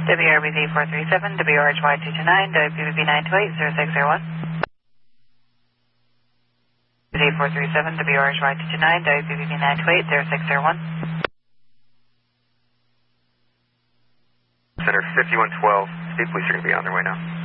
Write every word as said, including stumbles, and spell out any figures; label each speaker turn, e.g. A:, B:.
A: W R B Z four three seven, W R H Y two two nine, W P B nine two eight, zero six zero one. Z four three seven, W R H Y two two nine, W P B nine two eight, zero six zero one.
B: Center fifty-one twelve, State Police are going to be on their way now.